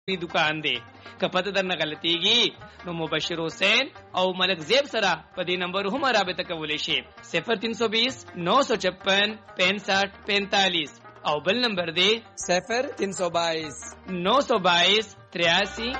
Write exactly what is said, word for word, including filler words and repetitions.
دی دکان دی کپته درنه غلطیږي نو مبشر حسین او ملک زیب سره په دې نمبر هم رابطه کولی شي صفر تین سو بیس نو سو چپن پینسٹھ پینتالیس او بل نمبر دی صفر تین سو بائیس نو سو بائیس تریاسی